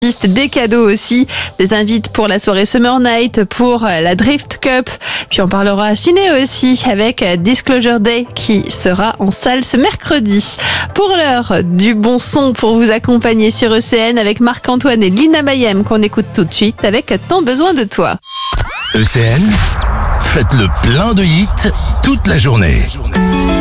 artistes, des cadeaux aussi, des invites pour la soirée Summer Night, pour la Drift Cup. Puis on parlera ciné aussi avec Disclosure Day qui sera en salle ce mercredi. Pour l'heure, du bon son pour vous accompagner sur ECN avec Marc-Antoine et Lina Mayem qu'on écoute tout de suite avec Tant besoin de toi. ECN, faites le plein de hits toute la journée.